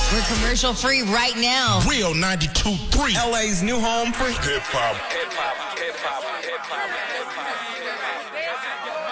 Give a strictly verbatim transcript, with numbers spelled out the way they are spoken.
We're commercial free right now. Real ninety-two point three. L A's new home for hip hop. Hip hop. Hip hop. Hip hop. Hip hop.